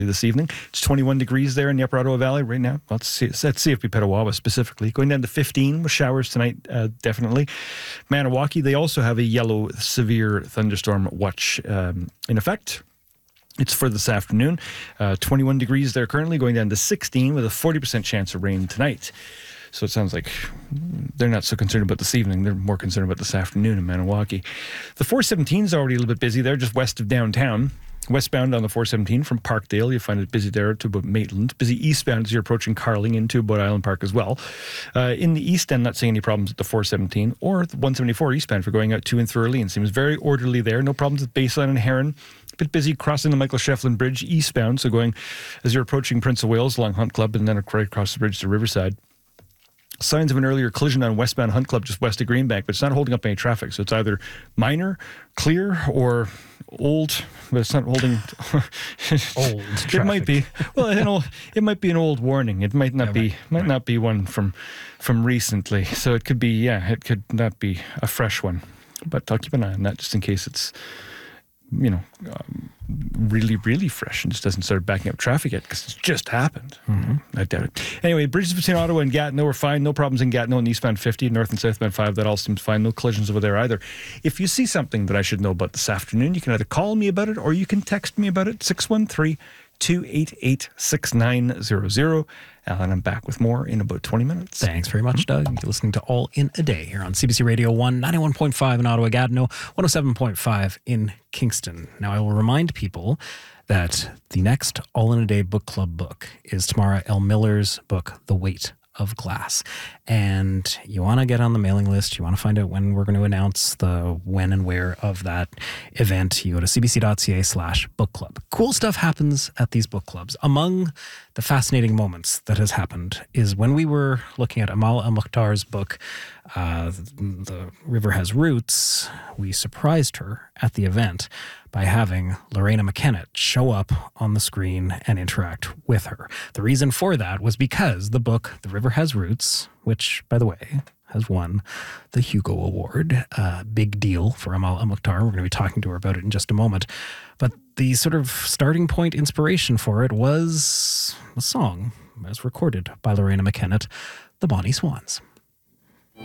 this evening. It's 21 degrees there in the Upper Ottawa Valley right now. Let's see if Petawawa specifically. Going down to 15 with showers tonight, definitely. Maniwaki, they also have a yellow severe thunderstorm watch in effect. It's for this afternoon. 21 degrees there currently, going down to 16 with a 40% chance of rain tonight. So it sounds like they're not so concerned about this evening. They're more concerned about this afternoon in Maniwaki. The 417 is already a little bit busy there, just west of downtown. Westbound on the 417 from Parkdale, you find it busy there to about Maitland. Busy eastbound as you're approaching Carling into about Island Park as well. In the east end, not seeing any problems at the 417 or the 174 eastbound for going out to and through Orleans. Seems very orderly there. No problems with Baseline and Heron. A bit busy crossing the Michael Shefflin Bridge eastbound. So going as you're approaching Prince of Wales along Hunt Club and then right across the bridge to Riverside. Signs of an earlier collision on westbound Hunt Club just west of Greenbank, but it's not holding up any traffic. So it's either minor, clear, or old, but it's not holding old traffic. It might be. Well, it might be an old warning. It might not be. Might not be one from recently. So it could be. Yeah, it could not be a fresh one. But I'll keep an eye on that just in case it's really, really fresh and just doesn't start backing up traffic yet because it's just happened. Mm-hmm. I doubt it. Anyway, bridges between Ottawa and Gatineau are fine. No problems in Gatineau and eastbound 50, north and southbound 5. That all seems fine. No collisions over there either. If you see something that I should know about this afternoon, you can either call me about it or you can text me about it, 613-288-6900. And I'm back with more in about 20 minutes. Thanks very much, Doug. You're listening to All in a Day here on CBC Radio 1, 91.5 in Ottawa, Gatineau, 107.5 in Kingston. Now, I will remind people that the next All in a Day book club book is Tamara L. Miller's book, The Weight of Glass. And you want to get on the mailing list. You want to find out when we're going to announce the when and where of that event. You go to cbc.ca/book club. Cool stuff happens at these book clubs. Among the fascinating moments that has happened is when we were looking at Amal El-Mukhtar's book, The River Has Roots, we surprised her at the event by having Lorena McKennett show up on the screen and interact with her. The reason for that was because the book, The River Has Roots, which, by the way, has won the Hugo Award. Big deal for Amal El-Mukhtar. We're going to be talking to her about it in just a moment. But the sort of starting point inspiration for it was a song as recorded by Lorena McKennett, The Bonnie Swans.